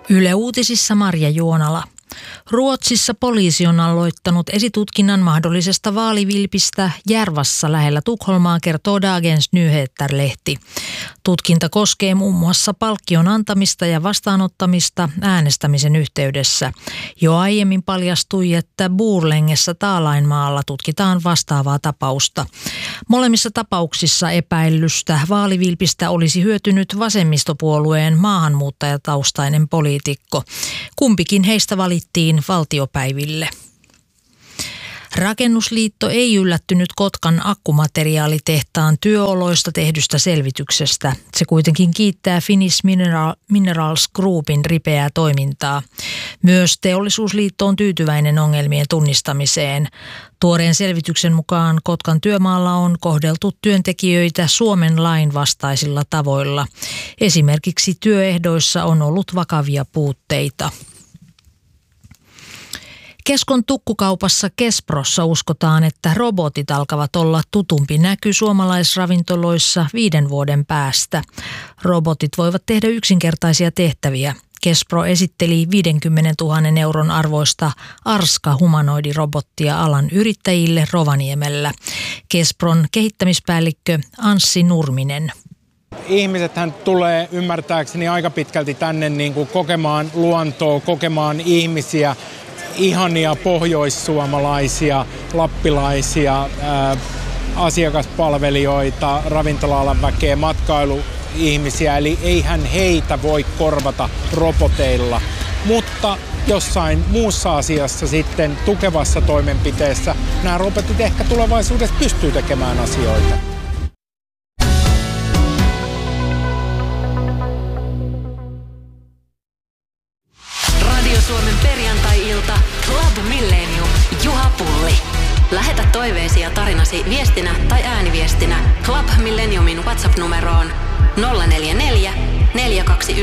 Yle Uutisissa Marja Juonala. Ruotsissa poliisi on aloittanut esitutkinnan mahdollisesta vaalivilpistä Järvassa lähellä Tukholmaa, kertoo Dagens Nyheter-lehti. Tutkinta koskee muun muassa palkkion antamista ja vastaanottamista äänestämisen yhteydessä. Jo aiemmin paljastui, että Borlängessä Taalainmaalla tutkitaan vastaavaa tapausta. Molemmissa tapauksissa epäillystä vaalivilpistä olisi hyötynyt vasemmistopuolueen maahanmuuttajataustainen poliitikko. Kumpikin heistä valittiin valtiopäiville. Rakennusliitto ei yllättynyt Kotkan akkumateriaalitehtaan työoloista tehdystä selvityksestä. Se kuitenkin kiittää Finnish Minerals Groupin ripeää toimintaa. Myös Teollisuusliitto on tyytyväinen ongelmien tunnistamiseen. Tuoreen selvityksen mukaan Kotkan työmaalla on kohdeltu työntekijöitä Suomen lain vastaisilla tavoilla. Esimerkiksi työehdoissa on ollut vakavia puutteita. Keskon tukkukaupassa Kesprossa uskotaan, että robotit alkavat olla tutumpi näky suomalaisravintoloissa 5 vuoden päästä. Robotit voivat tehdä yksinkertaisia tehtäviä. Kespro esitteli 50 000 euron arvoista Arska-humanoidirobottia alan yrittäjille Rovaniemellä. Kespron kehittämispäällikkö Anssi Nurminen. Ihmisethän tulee ymmärtääkseni aika pitkälti tänne kokemaan luontoa, kokemaan ihmisiä, ihania pohjoissuomalaisia, lappilaisia, asiakaspalvelijoita, ravintola-alan väkeä, matkailuihmisiä, eli eihän heitä voi korvata roboteilla. Mutta jossain muussa asiassa sitten tukevassa toimenpiteessä nämä robotit ehkä tulevaisuudessa pystyy tekemään asioita. Suomen perjantai-ilta Club Millennium Juha Pulli. Lähetä toiveesi ja tarinasi viestinä tai ääniviestinä Club Millenniumin WhatsApp-numeroon 044 421